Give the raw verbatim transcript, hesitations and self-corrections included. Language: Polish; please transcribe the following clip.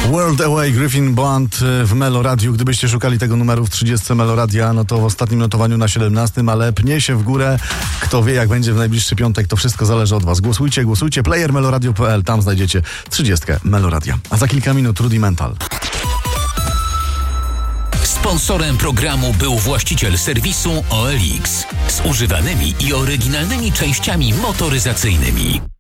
World Away, Griffin Bond w Meloradiu. Gdybyście szukali tego numeru w trzydziestce Meloradia, no to w ostatnim notowaniu na siedemnastym, ale pnie się w górę. Kto wie, jak będzie w najbliższy piątek, to wszystko zależy od was. Głosujcie, głosujcie. player meloradio kropka p l, tam znajdziecie trzydziestkę Meloradia. A za kilka minut Rudimental. Sponsorem programu był właściciel serwisu O L X z używanymi i oryginalnymi częściami motoryzacyjnymi.